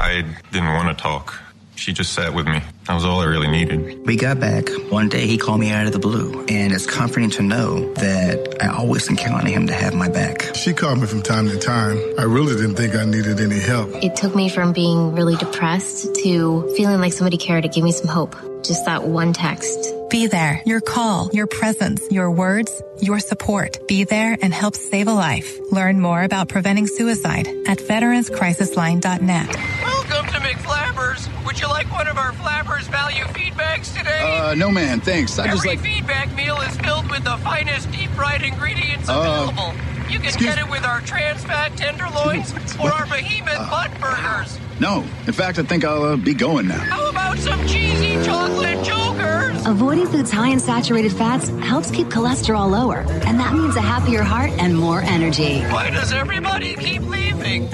I didn't want to talk. She just sat with me. That was all I really needed. We got back. One day he called me out of the blue, and it's comforting to know that I always can count on him to have my back. She called me from time to time. I really didn't think I needed any help. It took me from being really depressed to feeling like somebody cared to give me some hope. Just that one text. Be there. Your call, your presence, your words, your support. Be there and help save a life. Learn more about preventing suicide at veteranscrisisline.net. Welcome to McFlappers. Would you like one of our Flappers value feedbacks today? No, man, thanks. Every feedback meal is filled with the finest deep-fried ingredients available. You can get it with our trans-fat tenderloins or our behemoth butt burgers. No. In fact, I think I'll be going now. How about some cheesy chocolate jokers? Avoiding foods high in saturated fats helps keep cholesterol lower, and that means a happier heart and more energy. Why does everybody keep leaving?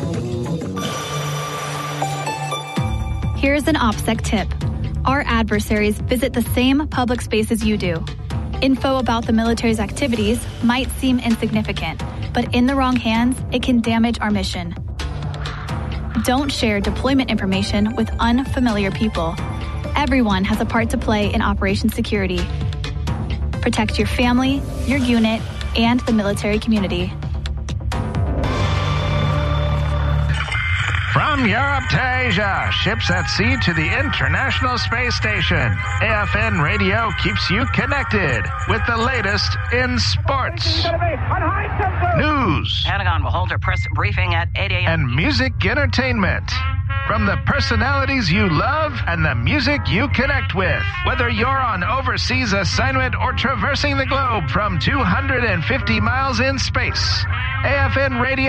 Here's an OPSEC tip. Our adversaries visit the same public spaces you do. Info about the military's activities might seem insignificant, but in the wrong hands, it can damage our mission. Don't share deployment information with unfamiliar people. Everyone has a part to play in Operation Security. Protect your family, your unit, and the military community. From Europe to Asia, ships at sea to the International Space Station, AFN Radio keeps you connected with the latest in sports, news, Pentagon will hold a press briefing at 8 a.m. and music entertainment. From the personalities you love and the music you connect with. Whether you're on overseas assignment or traversing the globe from 250 miles in space, AFN Radio